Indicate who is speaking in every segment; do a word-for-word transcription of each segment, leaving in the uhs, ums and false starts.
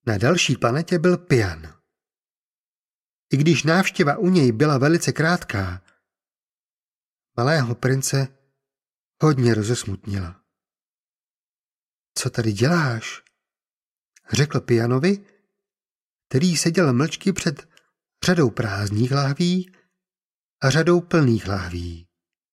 Speaker 1: Na další planetě byl Pian. I když návštěva u něj byla velice krátká, malého prince hodně rozesmutnila. Co tady děláš? Řekl Pianovi, který seděl mlčky před řadou prázdných lahví a řadou plných lahví.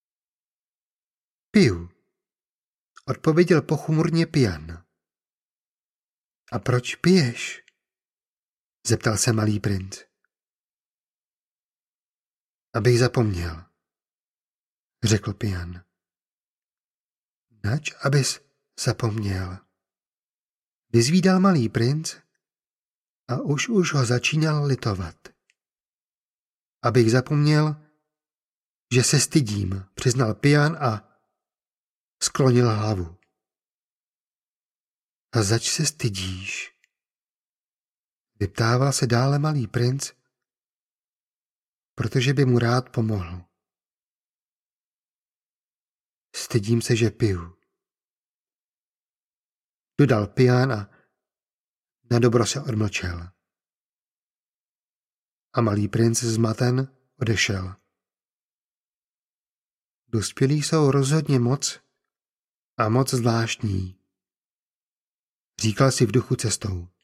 Speaker 1: Piju, odpověděl pochmurně Pian. A proč piješ? Zeptal se malý princ. Abych zapomněl, řekl Pian. Nač, abys zapomněl? Vyzvídal malý princ a už už ho začínal litovat. Abych zapomněl, že se stydím, přiznal Pian a sklonil hlavu. A zač se stydíš? Vyptával se dále malý princ, protože by mu rád pomohl. Stydím se, že piju, dodal Pian a nadobro se odmlčel. A malý princ zmaten odešel. Dospělí jsou rozhodně moc a moc zvláštní, říkal si v duchu cestou.